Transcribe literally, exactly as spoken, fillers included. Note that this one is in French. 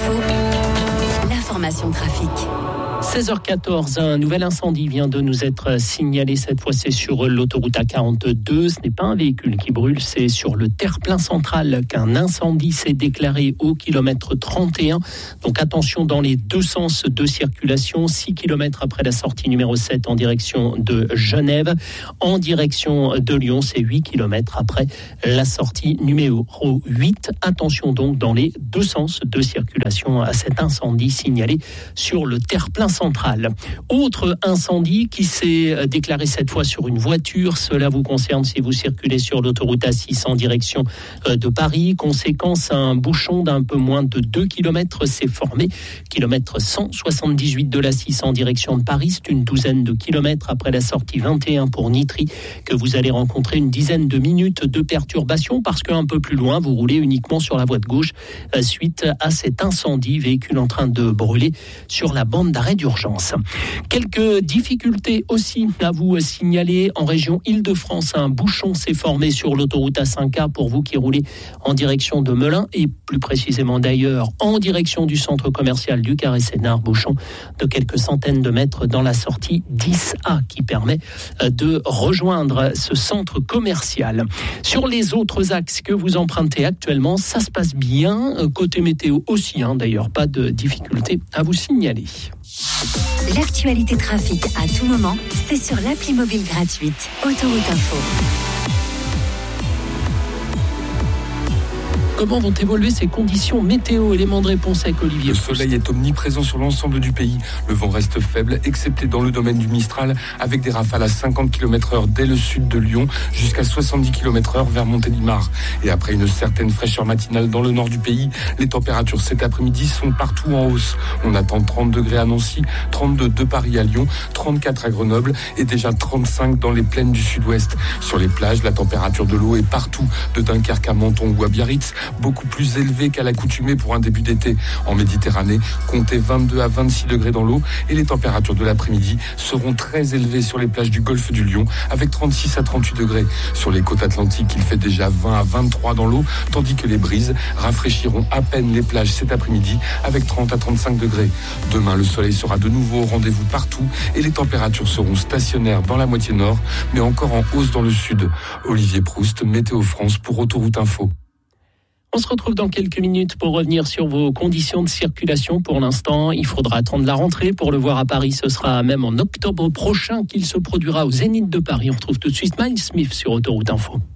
Info, l'information trafic. seize heures quatorze, un nouvel incendie vient de nous être signalé. Cette fois, c'est sur l'autoroute A quarante-deux. Ce n'est pas un véhicule qui brûle, c'est sur le terre-plein central qu'un incendie s'est déclaré au kilomètre trente et un. Donc attention dans les deux sens de circulation. six kilomètres après la sortie numéro sept en direction de Genève. En direction de Lyon, c'est huit kilomètres après la sortie numéro huit. Attention donc dans les deux sens de circulation à cet incendie signalé sur le terre-plein central. Autre incendie qui s'est déclaré cette fois sur une voiture. Cela vous concerne si vous circulez sur l'autoroute A six en direction de Paris. Conséquence, un bouchon d'un peu moins de deux kilomètres s'est formé. Kilomètre cent soixante-dix-huit de l'A six en direction de Paris. C'est une douzaine de kilomètres après la sortie vingt et un pour Nitry que vous allez rencontrer une dizaine de minutes de perturbation parce qu'un peu plus loin, vous roulez uniquement sur la voie de gauche suite à cet incendie. Véhicule en train de brûler sur la bande d'arrêt d'urgence. Quelques difficultés aussi à vous signaler en région Île-de-France. Un bouchon s'est formé sur l'autoroute A cinq A pour vous qui roulez en direction de Melun et plus précisément d'ailleurs en direction du centre commercial du Carré-Sénard. Bouchon de quelques centaines de mètres dans la sortie dix A qui permet de rejoindre ce centre commercial. Sur les autres axes que vous empruntez actuellement, ça se passe bien. Côté météo aussi, hein, d'ailleurs, pas de difficultés à vous signaler. L'actualité trafic à tout moment, c'est sur l'appli mobile gratuite Autoroute Info. Comment vont évoluer ces conditions météo? Élément de réponse avec Olivier. Le soleil est omniprésent sur l'ensemble du pays. Le vent reste faible, excepté dans le domaine du Mistral, avec des rafales à cinquante kilomètres heure dès le sud de Lyon, jusqu'à soixante-dix kilomètres heure vers Montélimar. Et après une certaine fraîcheur matinale dans le nord du pays, les températures cet après-midi sont partout en hausse. On attend trente degrés à Nancy, trente-deux de Paris à Lyon, trente-quatre à Grenoble et déjà trente-cinq dans les plaines du sud-ouest. Sur les plages, la température de l'eau est partout, de Dunkerque à Menton ou à Biarritz, beaucoup plus élevé qu'à l'accoutumée pour un début d'été. En Méditerranée, comptez vingt-deux à vingt-six degrés dans l'eau et les températures de l'après-midi seront très élevées sur les plages du golfe du Lion avec trente-six à trente-huit degrés. Sur les côtes atlantiques, il fait déjà vingt à vingt-trois dans l'eau, tandis que les brises rafraîchiront à peine les plages cet après-midi avec trente à trente-cinq degrés. Demain, le soleil sera de nouveau au rendez-vous partout et les températures seront stationnaires dans la moitié nord, mais encore en hausse dans le sud. Olivier Proust, Météo France pour Autoroute Info. On se retrouve dans quelques minutes pour revenir sur vos conditions de circulation. Pour l'instant, il faudra attendre la rentrée pour le voir à Paris. Ce sera même en octobre prochain qu'il se produira au Zénith de Paris. On retrouve tout de suite Miles Smith sur Autoroute Info.